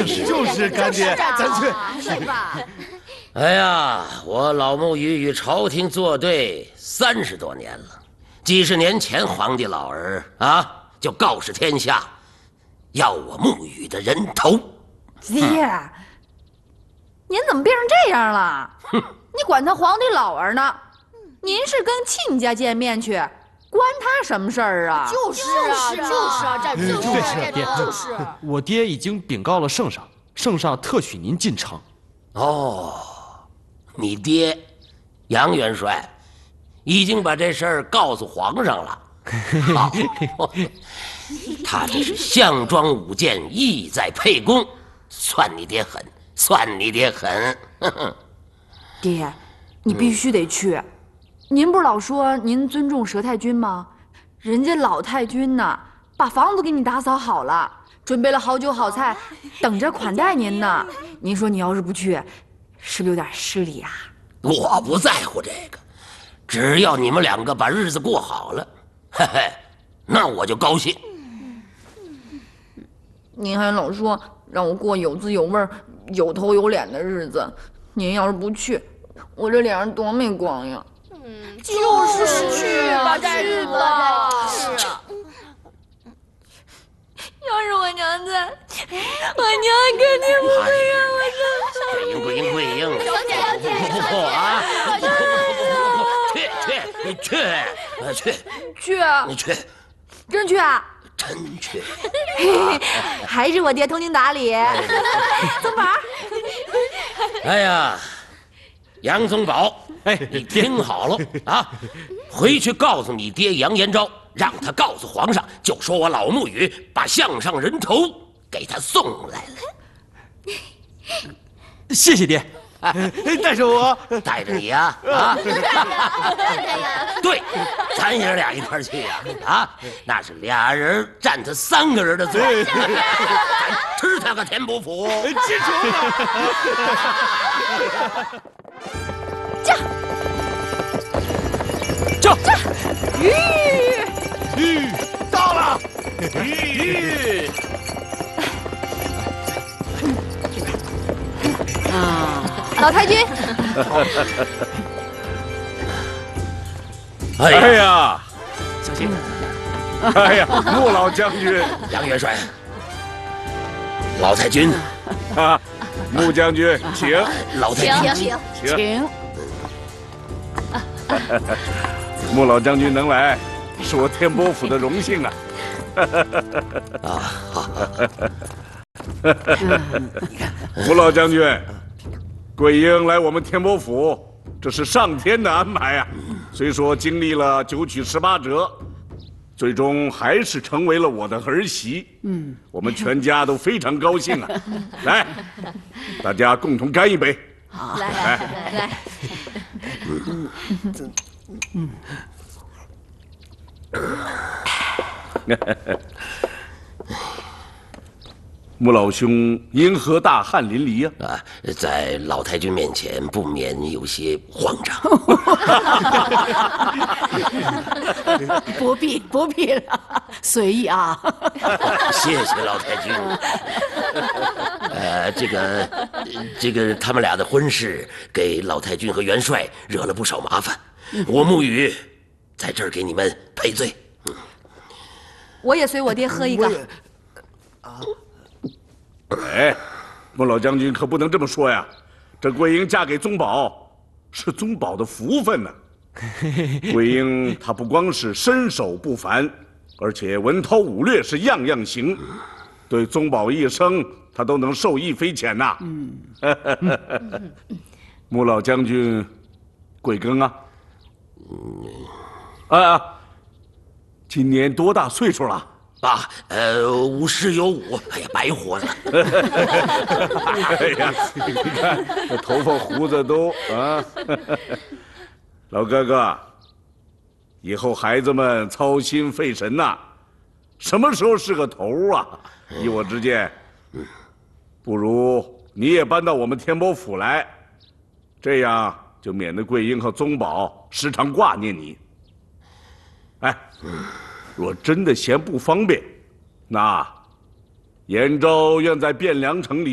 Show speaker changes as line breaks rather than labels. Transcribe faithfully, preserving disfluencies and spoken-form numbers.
就是就是干爹，咱去
是吧？
哎呀，我老木鱼与朝廷作对三十多年了，几十年前皇帝老儿啊就告示天下，要我木鱼的人头。
爹，您怎么变成这样了？
哼，
你管他皇帝老儿呢？您是跟亲家见面去，关他什么事儿啊？
就是啊，就是啊，这就是
就是爹，
就是。
我爹已经禀告了圣上，圣上特许您进城。
哦，你爹杨元帅已经把这事儿告诉皇上了。好，他这是项庄舞剑，意在沛公，算你爹狠，算你爹狠。
爹，你必须得去。您不是老说您尊重佘太君吗？人家老太君呢，把房子给你打扫好了，准备了好酒好菜，等着款待您呢。您说你要是不去，是不是有点失礼啊？
我不在乎这个，只要你们两个把日子过好了，嘿嘿，那我就高兴。
您还老说让我过有滋有味、有头有脸的日子，您要是不去，我这脸上多没光呀！
嗯，就是去吧，去吧。是啊。
要是我娘在，我娘肯定不会让我这么。
桂英，桂英，桂英，
小姐，小姐，
不不啊！不不不不，去去，你去，呃去
去啊！
你去，
真去啊！
真去。
还是我爹通情达理。宗宝。
哎呀，杨宗保，哎，你听好了啊，回去告诉你爹杨延昭，让他告诉皇上，就说我老木雨把项上人头给他送来了。
谢谢爹。带着我，
带着你呀，啊！对，咱爷俩一块儿去呀，啊，那是俩人占他三个人的罪，咱吃他个天不服。
记住了。
驾，
驾，
驾，吁，
吁，到了，吁。
啊。老太君，
哎呀，
哎呀，
小心！
哎呀，穆老将军，
杨元帅，老太君，
啊，穆将军，请。
老太君，
请
请。
请。
穆老将军能来，是我天波府的荣幸啊！
啊，好。
穆老将军。桂英来我们天波府，这是上天的安排啊！虽说经历了九曲十八折，最终还是成为了我的儿媳。嗯，我们全家都非常高兴啊！来，大家共同干一杯。
好，来来来来。
嗯嗯。穆老兄因何大汗淋漓呀？
啊，在老太君面前不免有些慌张。
不必不必了，随意啊。
谢谢老太君。呃，这个这个他们俩的婚事给老太君和元帅惹了不少麻烦，我沐雨在这儿给你们赔罪。嗯，
我也随我爹喝一个。
啊。哎，穆老将军可不能这么说呀！这桂英嫁给宗保，是宗保的福分呢。桂英她不光是身手不凡，而且文韬武略是样样行，对宗保一生她都能受益匪浅呐。嗯，穆老将军，贵庚啊？啊，今年多大岁数了？
啊，呃，五十有五，哎呀，白活了。
哎呀，你看这头发胡子都啊，老哥哥，以后孩子们操心费神呐，什么时候是个头啊？依我之见，不如你也搬到我们天波府来，这样就免得桂英和宗保时常挂念你。哎。若真的嫌不方便，那延昭愿在汴梁城里